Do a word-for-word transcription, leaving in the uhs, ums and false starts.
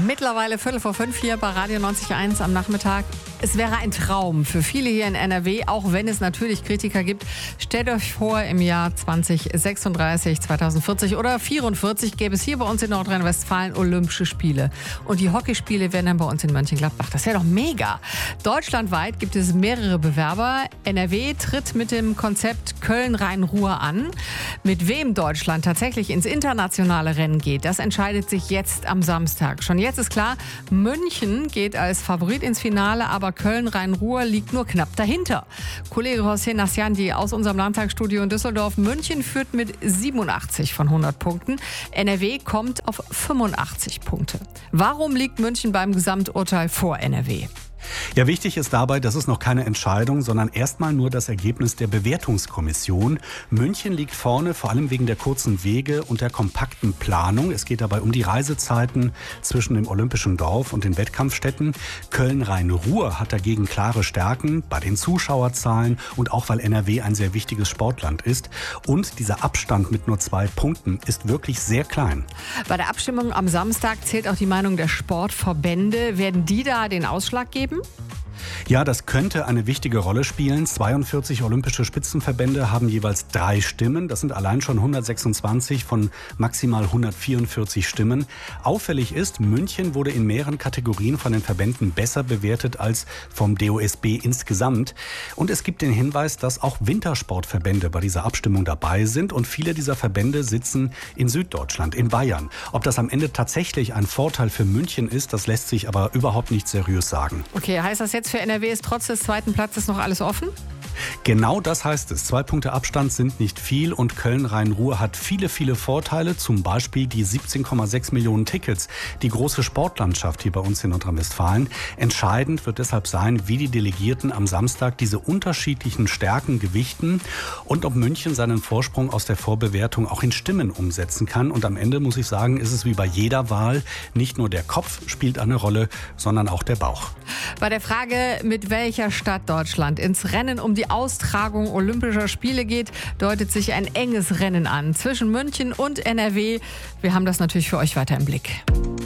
Mittlerweile Viertel vor fünf hier bei Radio neunzig Komma eins am Nachmittag. Es wäre ein Traum für viele hier in N R W, auch wenn es natürlich Kritiker gibt. Stellt euch vor, im Jahr zwanzig sechsunddreißig, zweitausendvierzig oder vierundvierzig gäbe es hier bei uns in Nordrhein-Westfalen Olympische Spiele. Und die Hockeyspiele wären dann bei uns in Mönchengladbach. Das wäre doch mega. Deutschlandweit gibt es mehrere Bewerber. N R W tritt mit dem Konzept Köln-Rhein-Ruhr an. Mit wem Deutschland tatsächlich ins internationale Rennen geht, das entscheidet sich jetzt am Samstag. Schon jetzt ist klar, München geht als Favorit ins Finale, aber Köln-Rhein-Ruhr liegt nur knapp dahinter. Kollege Hossein Nasjandi aus unserem Landtagsstudio in Düsseldorf. München führt mit siebenundachtzig von hundert Punkten. N R W kommt auf fünfundachtzig Punkte. Warum liegt München beim Gesamturteil vor N R W? Ja, wichtig ist dabei, das ist noch keine Entscheidung, sondern erstmal nur das Ergebnis der Bewertungskommission. München liegt vorne, vor allem wegen der kurzen Wege und der kompakten Planung. Es geht dabei um die Reisezeiten zwischen dem Olympischen Dorf und den Wettkampfstätten. Köln-Rhein-Ruhr hat dagegen klare Stärken bei den Zuschauerzahlen und auch, weil N R W ein sehr wichtiges Sportland ist. Und dieser Abstand mit nur zwei Punkten ist wirklich sehr klein. Bei der Abstimmung am Samstag zählt auch die Meinung der Sportverbände. Werden die da den Ausschlag geben? Ja, das könnte eine wichtige Rolle spielen. zweiundvierzig olympische Spitzenverbände haben jeweils drei Stimmen. Das sind allein schon hundertsechsundzwanzig von maximal hundertvierundvierzig Stimmen. Auffällig ist, München wurde in mehreren Kategorien von den Verbänden besser bewertet als vom D O S B insgesamt. Und es gibt den Hinweis, dass auch Wintersportverbände bei dieser Abstimmung dabei sind. Und viele dieser Verbände sitzen in Süddeutschland, in Bayern. Ob das am Ende tatsächlich ein Vorteil für München ist, das lässt sich aber überhaupt nicht seriös sagen. Okay, heißt das jetzt für N R W ist trotz des zweiten Platzes noch alles offen? Genau das heißt es. Zwei Punkte Abstand sind nicht viel und Köln-Rhein-Ruhr hat viele, viele Vorteile. Zum Beispiel die siebzehn Komma sechs Millionen Tickets, die große Sportlandschaft hier bei uns in Nordrhein-Westfalen. Entscheidend wird deshalb sein, wie die Delegierten am Samstag diese unterschiedlichen Stärken gewichten und ob München seinen Vorsprung aus der Vorbewertung auch in Stimmen umsetzen kann. Und am Ende, muss ich sagen, ist es wie bei jeder Wahl, nicht nur der Kopf spielt eine Rolle, sondern auch der Bauch. Bei der Frage, mit welcher Stadt Deutschland ins Rennen um die Austragung Olympischer Spiele geht, deutet sich ein enges Rennen an zwischen München und N R W. Wir haben das natürlich für euch weiter im Blick.